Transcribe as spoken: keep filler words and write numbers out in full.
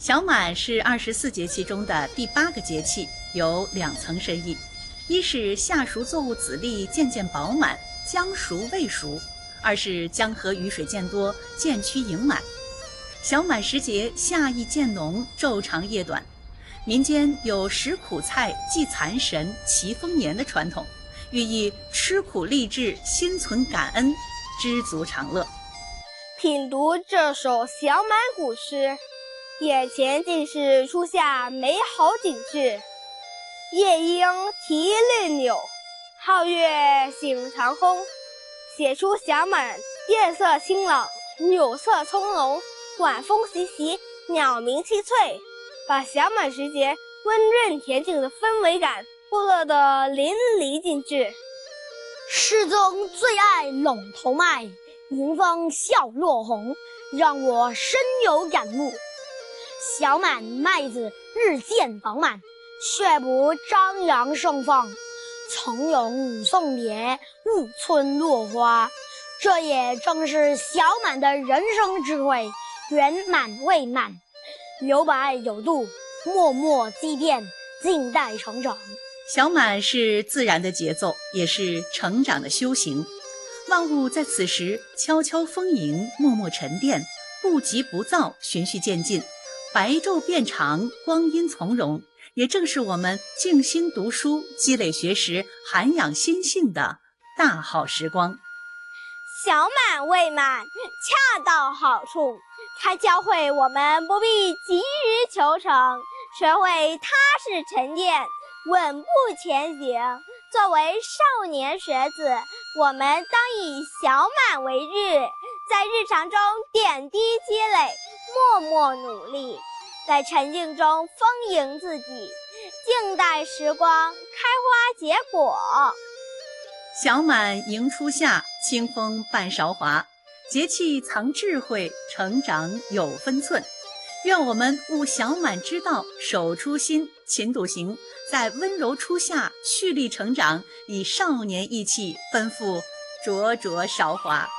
小满是二十四节气中的第八个节气，有两层深意：一是夏熟作物籽粒渐渐饱满，将熟未熟；二是江河雨水渐多，渐趋盈满。小满时节，夏意渐浓，昼长夜短。民间有食苦菜祭残神、祈丰年的传统，寓意吃苦励志，心存感恩，知足常乐。 品读这首小满古诗，眼前尽是初夏美好景致。夜莺啼绿柳，皓月醒长空。写出小满夜色清朗，柳色葱茏，晚风习习，鸟鸣清脆，把小满时节温润恬静的氛围感勾勒得淋漓尽致。 诗中最爱陇头麦，迎风笑落红，让我深有感悟。小满麦子日渐饱满，却不张扬盛放，从有五送别，误村落花。这也正是小满的人生智慧，圆满未满，留白有度，默默积淀，静待成长。 小满是自然的节奏，也是成长的修行。万物在此时悄悄丰盈，默默沉淀，不急不躁，循序渐进，白昼变长，光阴从容，也正是我们静心读书、积累学识、涵养心性的大好时光。 小满未满，恰到好处，它教会我们不必急于求成，学会踏实沉淀，稳步前行。作为少年学子，我们当以小满为日，在日常中点滴积累，默默努力，在沉静中丰盈自己，静待时光开花结果。 小满迎初夏，清风伴韶华，节气藏智慧，成长有分寸。愿我们悟小满之道，守初心，勤笃行，在温柔初夏蓄力成长，以少年意气奔赴灼灼韶华。